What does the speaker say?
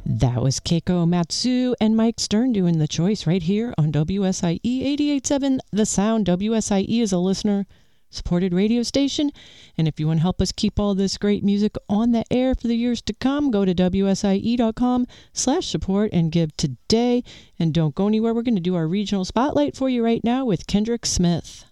That was Keiko Matsu and Mike Stern doing The Choice right here on WSIE 88.7 The Sound. WSIE is a listener-supported radio station, and if you want to help us keep all this great music on the air for the years to come, go to WSIE.com/support and give today. And don't go anywhere. We're going to do our regional spotlight for you right now with Kendrick Smith.